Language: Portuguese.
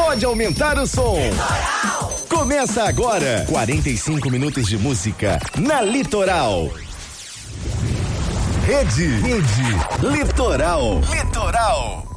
Pode aumentar o som. Litoral. Começa agora, 45 minutos de música na Litoral. Rede Litoral.